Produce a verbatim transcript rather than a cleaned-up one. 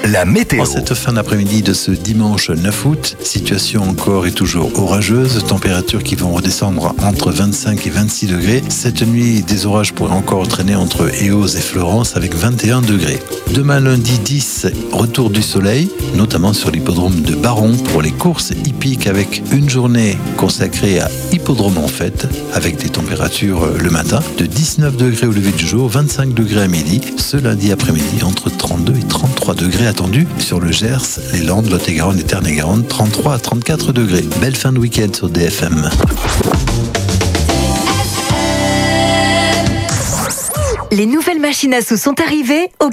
la météo. En cette fin d'après-midi de ce dimanche neuf août, situation encore et toujours orageuse, températures qui vont redescendre entre vingt-cinq et vingt-six degrés. Cette nuit, des orages pourraient encore traîner entre Éos et Florence avec vingt et un degrés. Demain lundi dix, retour du soleil, notamment sur l'hippodrome de Baron pour les courses hippiques avec une journée consacrée à Hippodrome en fête avec des températures le matin de dix-neuf degrés au lever du jour, vingt-cinq degrés à midi. Ce lundi après-midi, entre trente-deux et trente-trois degrés attendus sur le Gers, les Landes, Lot-et-Garonne et Tarn-et-Garonne, trente-trois à trente-quatre degrés. Belle fin de week-end sur D F M. Les nouvelles machines à sous sont arrivées au